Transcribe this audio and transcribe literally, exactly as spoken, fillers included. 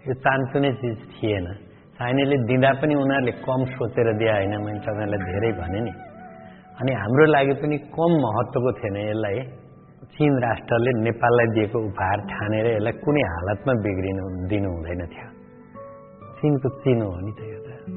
यो चान्चुने चिज थिएन। चाइनाले दिँदा पनि उनीहरूले कम सोचेर दिए होइन, मैले तपाईँलाई धेरै भने नि। अनि हाम्रो लागि पनि कम महत्त्वको थिएन यसलाई चीन राष्ट्रले नेपाललाई दिएको उपहार ठानेर यसलाई कुनै हालतमा बिग्रिनु दिनु हुँदैन थियो। चीनको चिनो हो नि त यो।